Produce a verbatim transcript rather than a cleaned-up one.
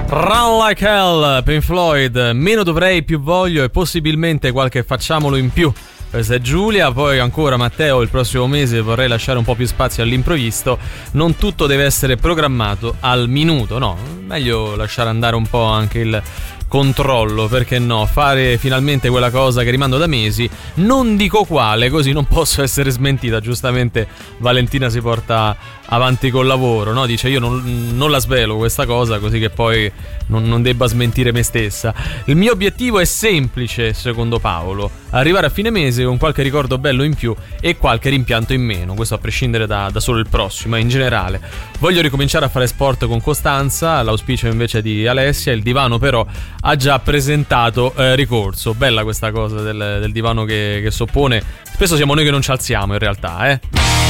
Run Like Hell, Pink Floyd, meno dovrei più voglio e possibilmente qualche facciamolo in più. Questa è Giulia, poi ancora Matteo, il prossimo mese vorrei lasciare un po' più spazio all'imprevisto, non tutto deve essere programmato al minuto, no, meglio lasciare andare un po' anche il controllo, perché no, fare finalmente quella cosa che rimando da mesi, non dico quale, così non posso essere smentita. Giustamente Valentina si porta avanti col lavoro, no? Dice io non, non la svelo questa cosa, così che poi non, non debba smentire me stessa. Il mio obiettivo è semplice, secondo Paolo: arrivare a fine mese con qualche ricordo bello in più e qualche rimpianto in meno, questo a prescindere da, da solo il prossimo, ma in generale. Voglio ricominciare a fare sport con costanza, l'auspicio invece di Alessia. Il divano però ha già presentato eh, ricorso. Bella questa cosa del, del divano che, che soppone. Spesso siamo noi che non ci alziamo in realtà, eh